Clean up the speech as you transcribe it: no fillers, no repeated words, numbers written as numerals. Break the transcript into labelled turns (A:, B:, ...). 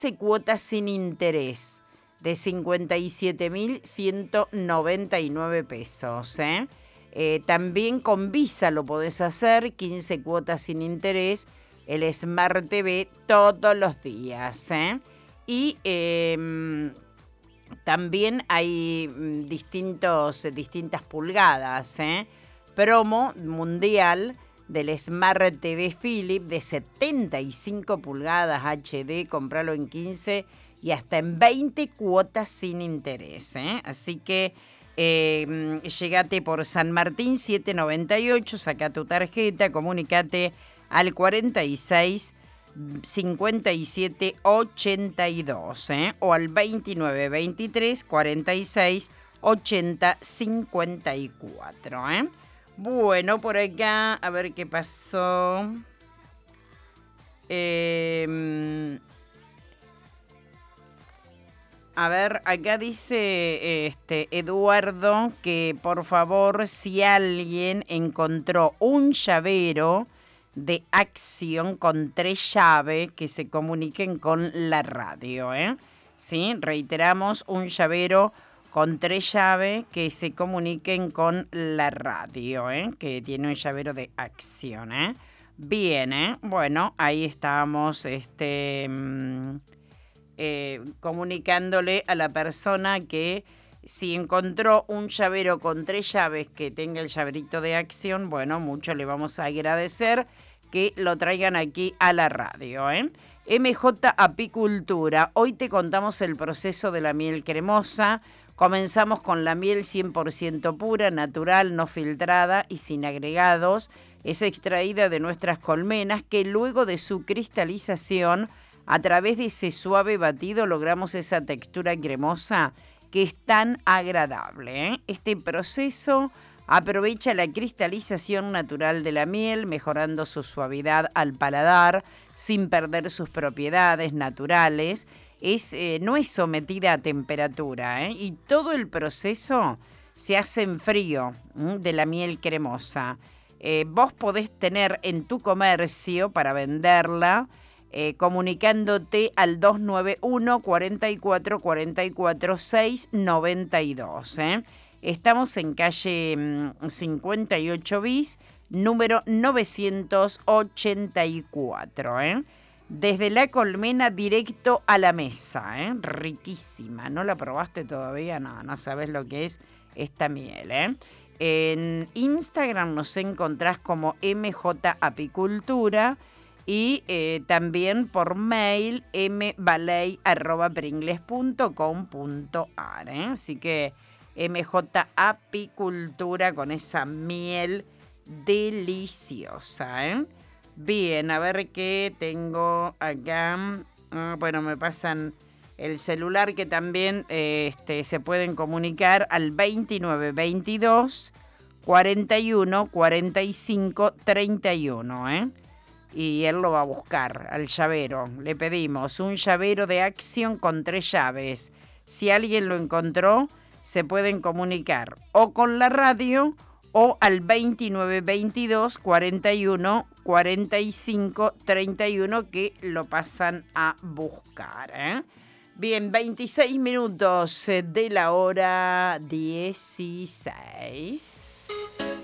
A: cuotas sin interés de 57.199 pesos. También con Visa lo podés hacer, 15 cuotas sin interés, el Smart TV todos los días. Y también hay distintas pulgadas. Promo mundial del Smart TV Philips de 75 pulgadas HD, compralo en 15 y hasta en 20 cuotas sin interés. Así que llegate por San Martín 798, saca tu tarjeta, comunicate al 46 57 82 o al 29 23 46 80 54. Bueno, por acá, a ver qué pasó. A ver, acá dice Eduardo que por favor, si alguien encontró un llavero de Acción con 3 llaves, que se comuniquen con la radio. ¿Sí? Reiteramos, un llavero con 3 llaves, que se comuniquen con la radio, que tiene un llavero de Acción. Bien, bueno, ahí estábamos comunicándole a la persona que si encontró un llavero con 3 llaves que tenga el llaverito de Acción, bueno, mucho le vamos a agradecer que lo traigan aquí a la radio. MJ Apicultura, hoy te contamos el proceso de la miel cremosa. Comenzamos con la miel 100% pura, natural, no filtrada y sin agregados. Es extraída de nuestras colmenas que luego de su cristalización, a través de ese suave batido, logramos esa textura cremosa que es tan agradable. Este proceso aprovecha la cristalización natural de la miel, mejorando su suavidad al paladar, sin perder sus propiedades naturales. No es sometida a temperatura, y todo el proceso se hace en frío de la miel cremosa. Vos podés tener en tu comercio para venderla, comunicándote al 291 44 44 692. Estamos en calle 58 bis, número 984. Desde la colmena directo a la mesa. Riquísima. ¿No la probaste todavía? No sabes lo que es esta miel. En Instagram nos encontrás como MJ Apicultura. Y también por mail mbaley@pringles.com.ar. Así que MJ Apicultura con esa miel deliciosa. Bien, a ver qué tengo acá. Bueno, me pasan el celular, que también se pueden comunicar al 29 22 41 45 31. Y él lo va a buscar al llavero. Le pedimos un llavero de Acción con 3 llaves. Si alguien lo encontró, se pueden comunicar o con la radio o al 29 22 41 45 31, que lo pasan a buscar. Bien, 26 minutos de la hora 16.